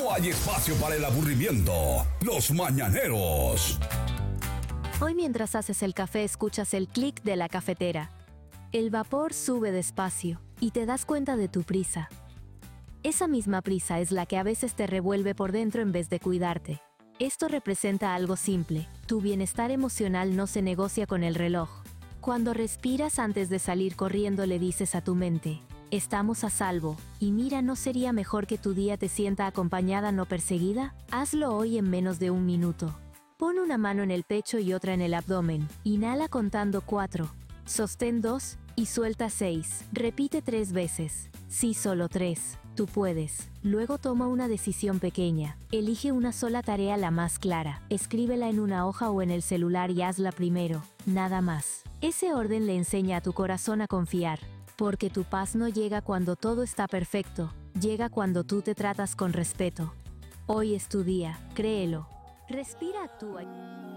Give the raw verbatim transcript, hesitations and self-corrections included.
No hay espacio para el aburrimiento. Los mañaneros. Hoy mientras haces el café escuchas el clic de la cafetera. El vapor sube despacio y te das cuenta de tu prisa. Esa misma prisa es la que a veces te revuelve por dentro en vez de cuidarte. Esto representa algo simple: tu bienestar emocional no se negocia con el reloj. Cuando respiras antes de salir corriendo le dices a tu mente: estamos a salvo, y mira, ¿no sería mejor que tu día te sienta acompañada, no perseguida? Hazlo hoy en menos de un minuto. Pon una mano en el pecho y otra en el abdomen. Inhala contando cuatro. Sostén dos y suelta seis. Repite tres veces. Sí, solo tres. Tú puedes. Luego toma una decisión pequeña. Elige una sola tarea, la más clara. Escríbela en una hoja o en el celular y hazla primero. Nada más. Ese orden le enseña a tu corazón a confiar. Porque tu paz no llega cuando todo está perfecto. Llega cuando tú te tratas con respeto. Hoy es tu día. Créelo. Respira, actúa.